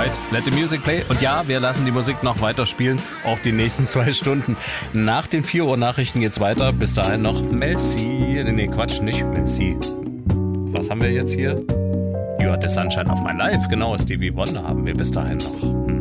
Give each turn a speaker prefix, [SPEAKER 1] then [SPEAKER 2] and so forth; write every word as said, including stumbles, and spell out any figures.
[SPEAKER 1] Alright, let the music play. Und ja, wir lassen die Musik noch weiter spielen, auch die nächsten zwei Stunden. Nach den vier Uhr Nachrichten geht's weiter. Bis dahin noch Mel C. Nee, Quatsch, nicht Mel C. Was haben wir jetzt hier? You are the sunshine of my life. Genau, Stevie Wonder haben wir bis dahin noch.